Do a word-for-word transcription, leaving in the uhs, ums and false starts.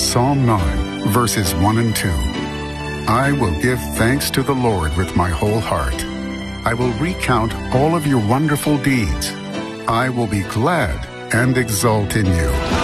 Psalm nine, verses one and two. I will give thanks to the Lord with my whole heart. I will recount all of your wonderful deeds. I will be glad and exult in you.